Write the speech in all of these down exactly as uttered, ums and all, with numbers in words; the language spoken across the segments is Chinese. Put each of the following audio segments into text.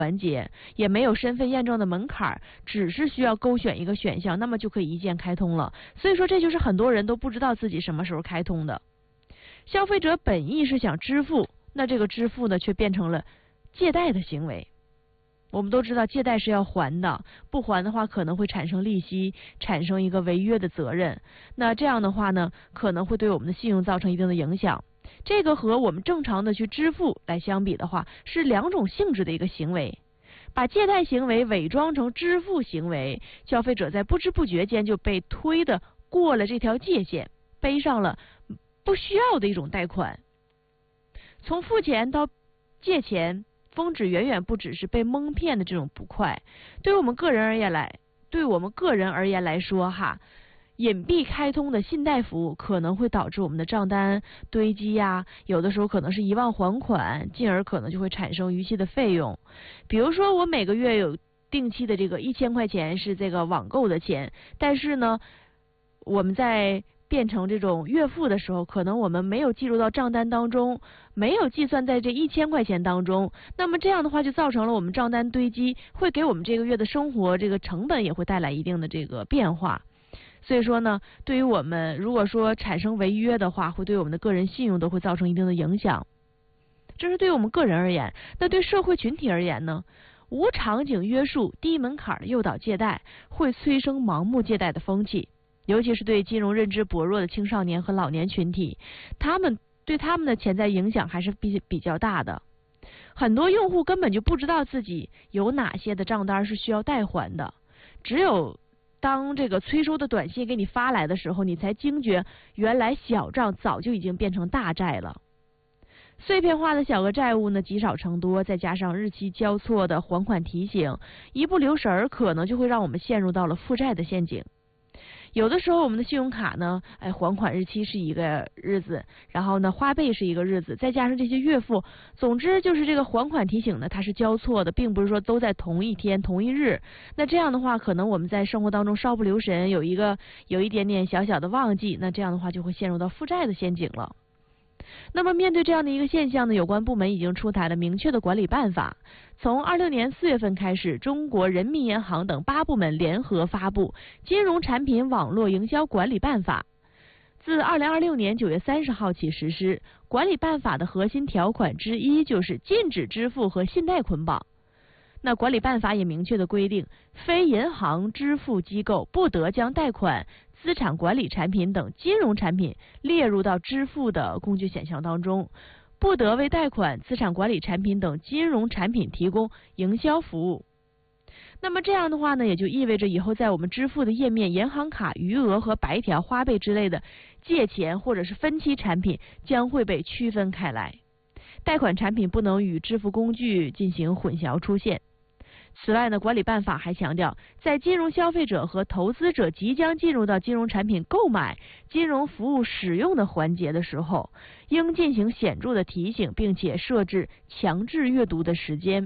环节，也没有身份验证的门槛，只是需要勾选一个选项，那么就可以一键开通了。所以说这就是很多人都不知道自己什么时候开通的。消费者本意是想支付，那这个支付呢却变成了借贷的行为。我们都知道借贷是要还的，不还的话可能会产生利息，产生一个违约的责任。那这样的话呢，可能会对我们的信用造成一定的影响。这个和我们正常的去支付来相比的话，是两种性质的一个行为。把借贷行为伪装成支付行为，消费者在不知不觉间就被推的过了这条界限，背上了不需要的一种贷款。从付钱到借钱，峰值远远不只是被蒙骗的这种不快。对于我们个人而言来，对我们个人而言来说哈，隐蔽开通的信贷服务可能会导致我们的账单堆积呀，有的时候可能是遗忘还款，进而可能就会产生逾期的费用。比如说我每个月有定期的这个一千块钱是这个网购的钱，但是呢，我们在变成这种月付的时候，可能我们没有计入到账单当中，没有计算在这一千块钱当中，那么这样的话就造成了我们账单堆积，会给我们这个月的生活这个成本也会带来一定的这个变化。所以说呢，对于我们如果说产生违约的话，会对我们的个人信用都会造成一定的影响。这是对于我们个人而言。那对社会群体而言呢，无场景约束、低门槛诱导借贷，会催生盲目借贷的风气。尤其是对金融认知薄弱的青少年和老年群体，他们对他们的潜在影响还是比比较大的。很多用户根本就不知道自己有哪些的账单是需要代还的，只有当这个催收的短信给你发来的时候，你才惊觉原来小账早就已经变成大债了。碎片化的小额债务呢积少成多，再加上日期交错的还款提醒，一不留神可能就会让我们陷入到了负债的陷阱。有的时候我们的信用卡呢，哎，还款日期是一个日子，然后呢花呗是一个日子，再加上这些月付，总之就是这个还款提醒呢它是交错的，并不是说都在同一天同一日。那这样的话，可能我们在生活当中稍不留神，有一个有一点点小小的忘记，那这样的话就会陷入到负债的陷阱了。那么面对这样的一个现象呢，有关部门已经出台了明确的管理办法。从二六年四月份开始，中国人民银行等八部门联合发布《金融产品网络营销管理办法》，自二零二六年九月三十号起实施。管理办法的核心条款之一就是禁止支付和信贷捆绑。那管理办法也明确的规定，非银行支付机构不得将贷款、资产管理产品等金融产品列入到支付的工具选项当中，不得为贷款、资产管理产品等金融产品提供营销服务。那么这样的话呢，也就意味着以后在我们支付的页面，银行卡余额和白条、花呗之类的借钱或者是分期产品将会被区分开来，贷款产品不能与支付工具进行混淆出现。此外呢，管理办法还强调，在金融消费者和投资者即将进入到金融产品购买、金融服务使用的环节的时候，应进行显著的提醒，并且设置强制阅读的时间。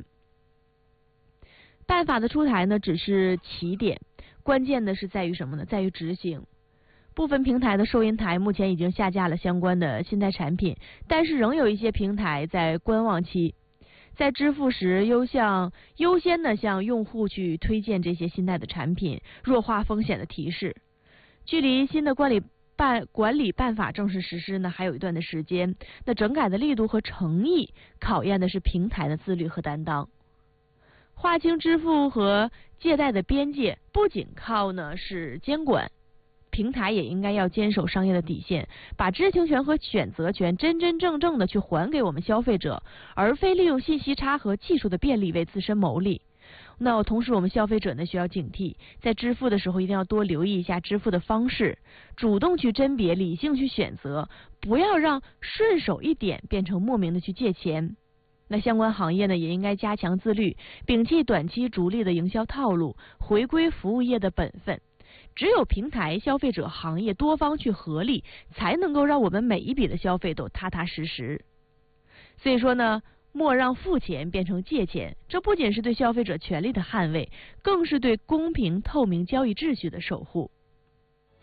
办法的出台呢，只是起点，关键的是在于什么呢？在于执行。部分平台的收银台目前已经下架了相关的信贷产品，但是仍有一些平台在观望期。在支付时优向优先的向用户去推荐这些信贷的产品，弱化风险的提示。距离新的管理办管理办法正式实施呢，还有一段的时间。那整改的力度和诚意，考验的是平台的自律和担当。划清支付和借贷的边界，不仅靠呢是监管。平台也应该要坚守商业的底线，把知情权和选择权真真正正的去还给我们消费者，而非利用信息差和技术的便利为自身谋利。那同时我们消费者呢需要警惕，在支付的时候一定要多留意一下支付的方式，主动去甄别，理性去选择，不要让顺手一点变成莫名的去借钱。那相关行业呢也应该加强自律，摒弃短期逐利的营销套路，回归服务业的本分。只有平台、消费者、行业多方去合力，才能够让我们每一笔的消费都踏踏实实。所以说呢，莫让付钱变成借钱，这不仅是对消费者权利的捍卫，更是对公平透明交易秩序的守护。